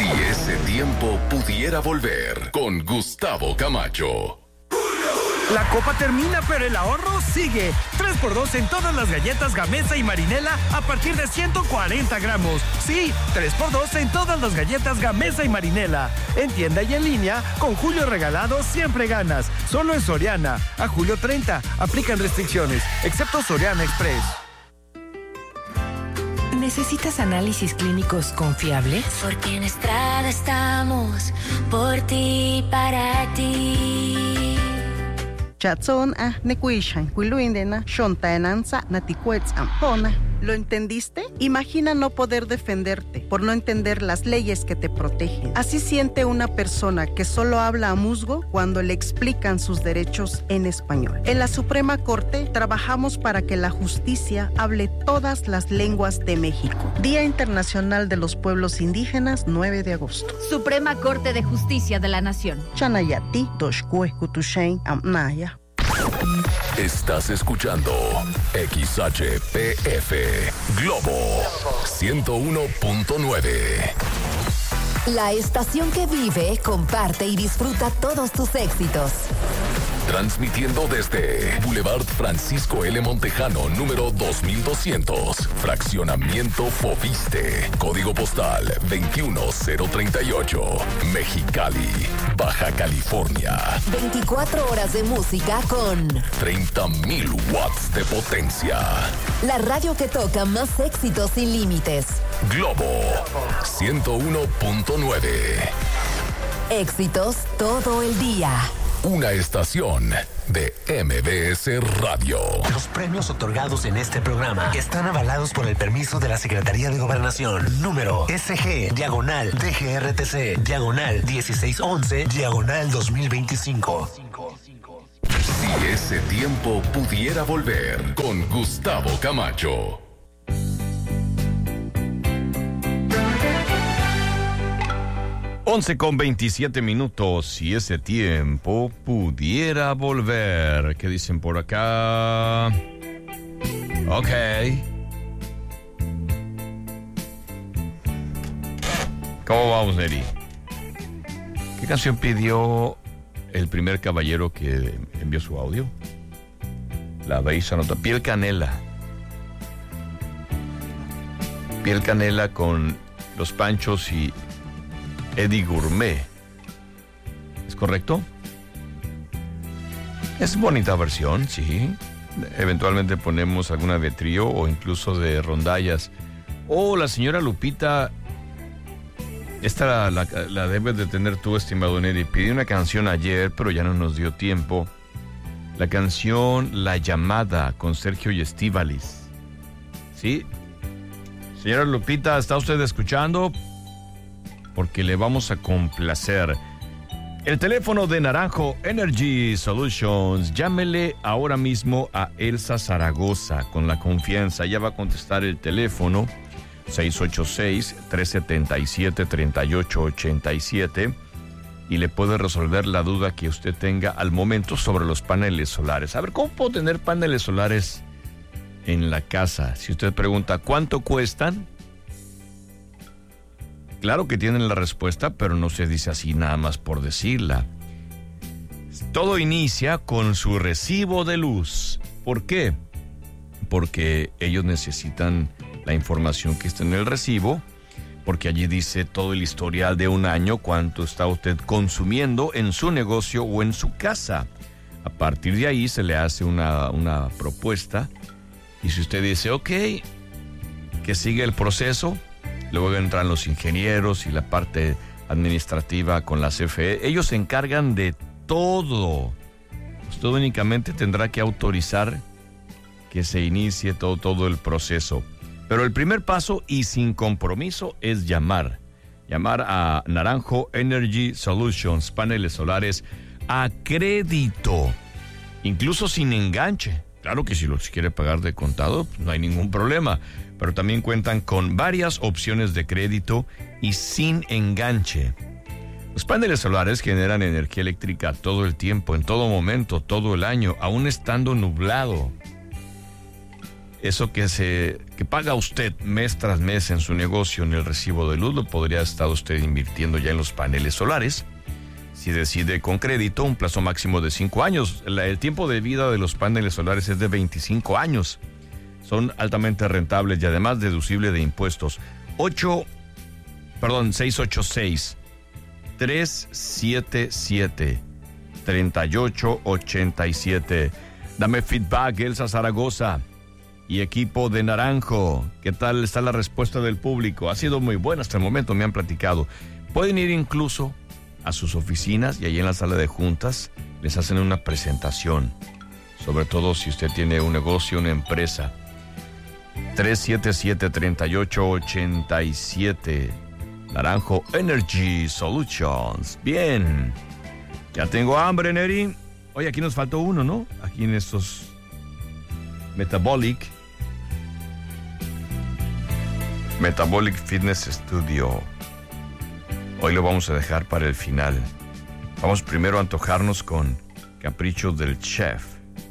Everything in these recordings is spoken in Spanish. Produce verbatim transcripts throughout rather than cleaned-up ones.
ese tiempo pudiera volver con Gustavo Camacho. La copa termina, pero el ahorro sigue. tres por dos en todas las galletas Gamesa y Marinela a partir de ciento cuarenta gramos. Sí, tres por dos en todas las galletas Gamesa y Marinela. En tienda y en línea, con Julio Regalado siempre ganas. Solo en Soriana. A julio treinta. Aplican restricciones, excepto Soriana Express. ¿Necesitas análisis clínicos confiables? Porque en Estrada estamos por ti, para ti. Chatson ah nekuishan kuiluindena shontaenanza naticuets ampona. ¿Lo entendiste? Imagina no poder defenderte por no entender las leyes que te protegen. Así siente una persona que solo habla a musgo cuando le explican sus derechos en español. En la Suprema Corte trabajamos para que la justicia hable todas las lenguas de México. Día Internacional de los Pueblos Indígenas, nueve de agosto. Suprema Corte de Justicia de la Nación. Chanayati, Doshkue, Kutushain, Amnaya. Estás escuchando X H P F Globo ciento uno punto nueve. La estación que vive, comparte y disfruta todos tus éxitos. Transmitiendo desde Boulevard Francisco L. Montejano, número dos mil doscientos. Fraccionamiento Foviste. Código postal veintiuno cero treinta y ocho. Mexicali, Baja California. veinticuatro horas de música con treinta mil watts de potencia. La radio que toca más éxitos sin límites. Globo ciento uno punto nueve. Éxitos todo el día. Una estación de M B S Radio. Los premios otorgados en este programa están avalados por el permiso de la Secretaría de Gobernación. Número S G, diagonal, D G R T C, diagonal, dieciséis once, diagonal dos mil veinticinco. Si ese tiempo pudiera volver con Gustavo Camacho. once con veintisiete minutos, si ese tiempo pudiera volver. ¿Qué dicen por acá? Ok. ¿Cómo vamos, Neri? ¿Qué canción pidió el primer caballero que envió su audio? La veis anota. Piel Canela. Piel Canela con Los Panchos y Eddie Gourmet. ¿Es correcto? Es bonita versión, sí. Eventualmente ponemos alguna de trío o incluso de rondallas. Oh, la señora Lupita, esta la, la, la debes de tener tú, estimado Neri. Pidió una canción ayer, pero ya no nos dio tiempo. La canción La Llamada con Sergio y Estíbaliz. ¿Sí? Señora Lupita, ¿está usted escuchando? Porque le vamos a complacer. El teléfono de Naranjo Energy Solutions. Llámele ahora mismo a Elsa Zaragoza con la confianza. Ella va a contestar el teléfono seis ocho seis, tres siete siete, tres ocho ocho siete y le puede resolver la duda que usted tenga al momento sobre los paneles solares. A ver, ¿cómo puedo tener paneles solares en la casa? Si usted pregunta, ¿cuánto cuestan? Claro que tienen la respuesta, pero no se dice así nada más por decirla. Todo inicia con su recibo de luz. ¿Por qué? Porque ellos necesitan la información que está en el recibo, porque allí dice todo el historial de un año, cuánto está usted consumiendo en su negocio o en su casa. A partir de ahí se le hace una, una propuesta, y si usted dice, ok, que sigue el proceso. Luego entran los ingenieros y la parte administrativa con la C F E. Ellos se encargan de todo. Usted únicamente tendrá que autorizar que se inicie todo, todo el proceso. Pero el primer paso y sin compromiso es llamar. Llamar a Naranjo Energy Solutions, paneles solares a crédito, incluso sin enganche. Claro que si los quiere pagar de contado, no hay ningún problema. Pero también cuentan con varias opciones de crédito y sin enganche. Los paneles solares generan energía eléctrica todo el tiempo, en todo momento, todo el año, aún estando nublado. eso que se que paga usted mes tras mes en su negocio en el recibo de luz, lo podría estar usted invirtiendo ya en los paneles solares. Si decide con crédito, un plazo máximo de cinco años. La, el tiempo de vida de los paneles solares es de veinticinco años. Son altamente rentables y además deducible de impuestos. ocho, perdón, seis ocho seis, tres siete siete, tres ocho ocho siete. Dame feedback, Elsa Zaragoza y equipo de Naranjo. ¿Qué tal está la respuesta del público? Ha sido muy buena hasta el momento, me han platicado. Pueden ir incluso a sus oficinas y ahí en la sala de juntas les hacen una presentación. Sobre todo si usted tiene un negocio, una empresa. tres siete siete, tres ocho ocho siete. Naranjo Energy Solutions. Bien. Ya tengo hambre, Neri. Oye, aquí nos faltó uno, ¿no? Aquí en estos Metabolic. Metabolic Fitness Studio. Hoy lo vamos a dejar para el final. Vamos primero a antojarnos con caprichos del chef.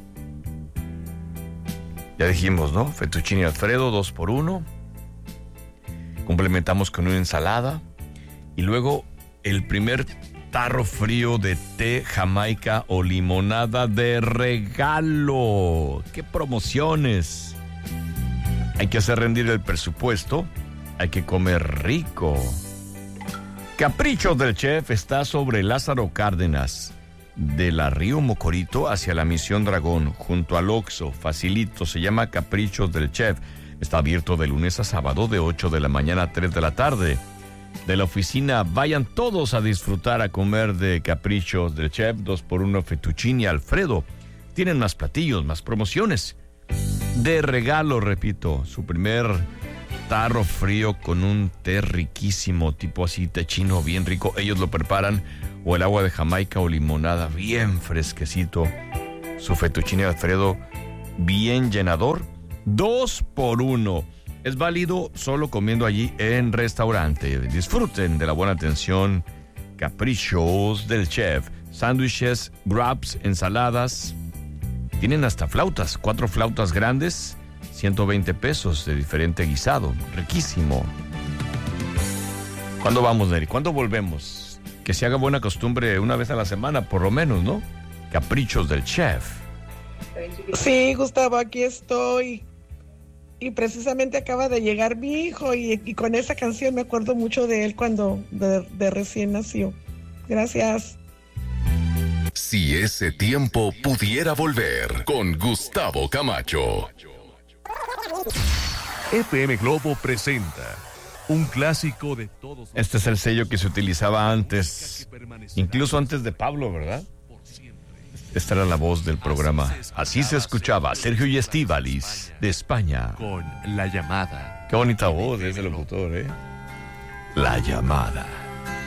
Ya dijimos, ¿no? Fettuccine Alfredo, dos por uno. Complementamos con una ensalada. Y luego el primer tarro frío de té, jamaica o limonada de regalo. ¡Qué promociones! Hay que hacer rendir el presupuesto. Hay que comer rico. Caprichos del Chef está sobre Lázaro Cárdenas, de la Río Mocorito hacia la Misión Dragón, junto al Oxxo. Facilito, se llama Caprichos del Chef. Está abierto de lunes a sábado de ocho de la mañana a tres de la tarde. De la oficina, vayan todos a disfrutar a comer de Caprichos del Chef, dos por uno Fettuccine Alfredo. Tienen más platillos, más promociones. De regalo, repito, su primer tarro frío con un té riquísimo, tipo así, té chino bien rico. Ellos lo preparan, o el agua de Jamaica o limonada bien fresquecito. Su Fettuccine Alfredo bien llenador, dos por uno. Es válido solo comiendo allí en restaurante. Disfruten de la buena atención. Caprichos del Chef. Sándwiches, wraps, ensaladas. Tienen hasta flautas, cuatro flautas grandes, ciento veinte pesos de diferente guisado. Riquísimo. ¿Cuándo vamos, Neri? ¿Cuándo volvemos? Que se haga buena costumbre una vez a la semana, por lo menos, ¿no? Caprichos del Chef. Sí, Gustavo, aquí estoy. Y precisamente acaba de llegar mi hijo y, y con esa canción me acuerdo mucho de él cuando de, de recién nació. Gracias. Si ese tiempo pudiera volver, con Gustavo Camacho. F M Globo presenta un clásico de todos. Este es el sello que se utilizaba antes, incluso antes de Pablo, ¿verdad? Esta era la voz del programa. Así se escuchaba Sergio y Estíbaliz, de España. Con La Llamada. Qué bonita voz de ese locutor, ¿eh? La Llamada.